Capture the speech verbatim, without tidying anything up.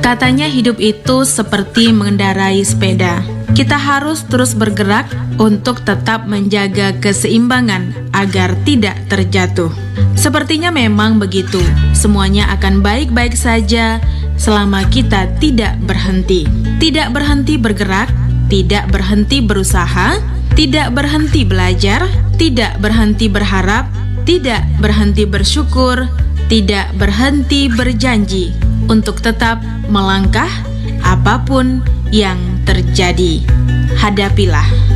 Katanya hidup itu seperti mengendarai sepeda. Kita harus terus bergerak untuk tetap menjaga keseimbangan agar tidak terjatuh. Sepertinya memang begitu. Semuanya akan baik-baik saja selama kita tidak berhenti. Tidak berhenti bergerak, tidak berhenti berusaha, tidak berhenti belajar, tidak berhenti berharap, tidak berhenti bersyukur, tidak berhenti berjanji untuk tetap melangkah apapun yang terjadi. Hadapilah.